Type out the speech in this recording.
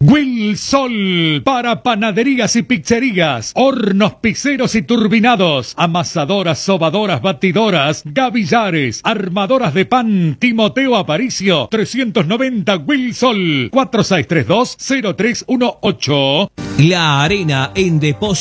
Wilsol, para panaderías y pizzerías, hornos piceros y turbinados, amasadoras, sobadoras, batidoras, gavillares, armadoras de pan. Timoteo Aparicio, 390 Wilsol, 4632-0318. La Arena en Depósito